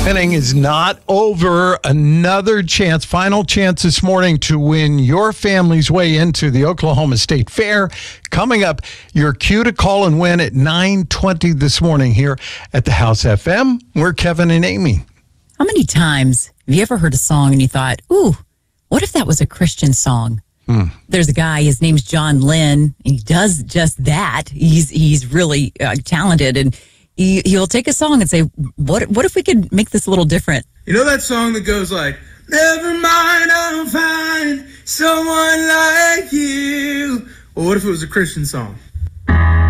Inning is not over. Another chance, final chance this morning to win your family's way into the Oklahoma State Fair. Coming up, your cue to call and win at 9:20 this morning here at the House FM. We're Kevin and Amy. How many times have you ever heard a song and you thought, ooh, what if that was a Christian song? There's a guy, his name's John Lynn, and he does just that. He's really talented, and he'll take a song and say, what if we could make this a little different? You know that song that goes like, never mind, I'll find someone like you. Well, what if it was a Christian song?